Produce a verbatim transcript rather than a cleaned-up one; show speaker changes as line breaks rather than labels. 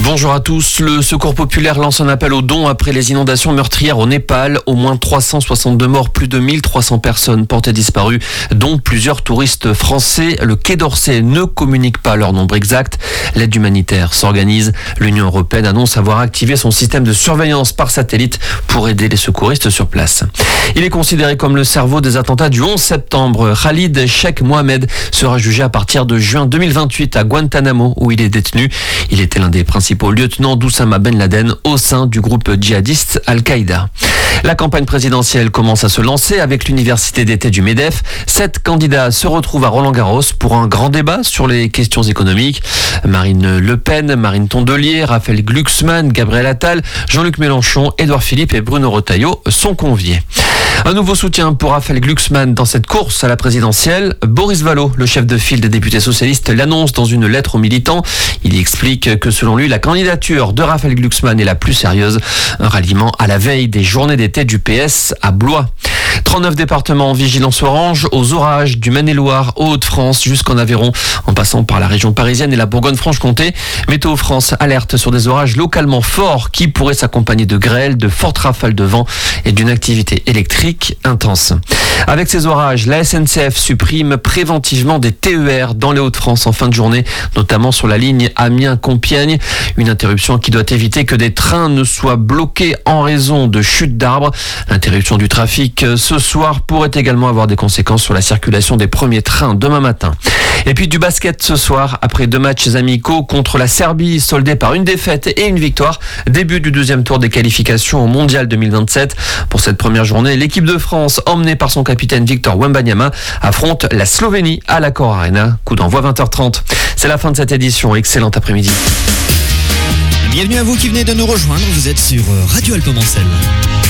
Bonjour à tous. Le Secours populaire lance un appel aux dons après les inondations meurtrières au Népal. Au moins trois cent soixante-deux morts, plus de mille trois cents personnes portées disparues, dont plusieurs touristes français. Le Quai d'Orsay ne communique pas leur nombre exact. L'aide humanitaire s'organise. L'Union européenne annonce avoir activé son système de surveillance par satellite pour aider les secouristes sur place. Il est considéré comme le cerveau des attentats du onze septembre. Khalid Sheikh Mohammed sera jugé à partir de juin deux mille vingt-huit à Guantanamo, où il est détenu. Il était l'un des principaux lieutenants d'Oussama Ben Laden au sein du groupe djihadiste Al-Qaïda. La campagne présidentielle commence à se lancer avec l'université d'été du MEDEF. Sept candidats se retrouvent à Roland-Garros pour un grand débat sur les questions économiques. Marine Le Pen, Marine Tondelier, Raphaël Glucksmann, Gabriel Attal, Jean-Luc Mélenchon, Édouard Philippe et Bruno Retailleau sont conviés. Un nouveau soutien pour Raphaël Glucksmann dans cette course à la présidentielle. Boris Vallaud, le chef de file des députés socialistes, l'annonce dans une lettre aux militants. Il y explique que selon lui, la candidature de Raphaël Glucksmann est la plus sérieuse. Un ralliement à la veille des journées d'été du P S à Blois. trente-neuf départements en vigilance orange aux orages du Maine-et-Loire, aux Hauts-de-France jusqu'en Aveyron, en passant par la région parisienne et la Bourgogne-Franche-Comté. Météo France alerte sur des orages localement forts qui pourraient s'accompagner de grêles, de fortes rafales de vent et d'une activité électrique intense. Avec ces orages, la S N C F supprime préventivement des T E R dans les Hauts-de-France en fin de journée, notamment sur la ligne Amiens-Compiègne. Une interruption qui doit éviter que des trains ne soient bloqués en raison de chutes d'arbres. L'interruption du trafic ce soir pourrait également avoir des conséquences sur la circulation des premiers trains demain matin. Et puis du basket ce soir, après deux matchs amicaux contre la Serbie, soldés par une défaite et une victoire. Début du deuxième tour des qualifications au Mondial deux mille vingt-sept. Pour cette première journée, l'équipe de France, emmenée par son capitaine Victor Wembanyama, affronte la Slovénie à l'Accor Arena. Coup d'envoi vingt heures trente. C'est la fin de cette édition. Excellent après-midi.
Bienvenue à vous qui venez de nous rejoindre. Vous êtes sur Radio Alpes Mancel.